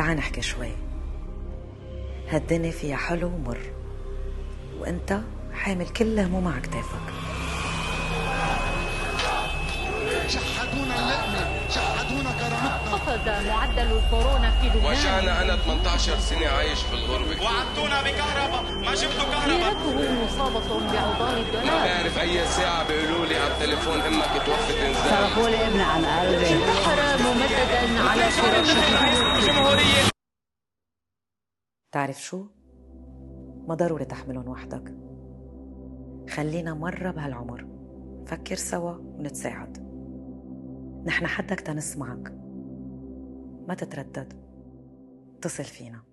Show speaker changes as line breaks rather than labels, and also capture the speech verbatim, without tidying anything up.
تعال نحكي شوي. هالدنيا فيها حلو ومر، وانت حامل كل هموم على كتافك.
شحدونا اللقمة، شحدونا كرامتنا.
خفض معدل الكورونا في لبنان.
وجعنا أنا ثمانية عشر سنة عايش في الغربة.
وعدتونا بكهرباء، ما جبتوا كهرباء.
سيرته مصابة بعضال الدولار.
ما بعرف أي ساعة بيقولوا لي على التليفون إمك توفت إنزال.
صرفوا لي ابن عن قلبي.
البحر ممددا على فراشه
الجمهورية.
تعرف شو؟ ما ضروري تحملهم وحدك. خلينا مرة بهالعمر فكر سوا ونتساعد. نحن حدك تنسمعك، ما تتردد، اتصل فينا.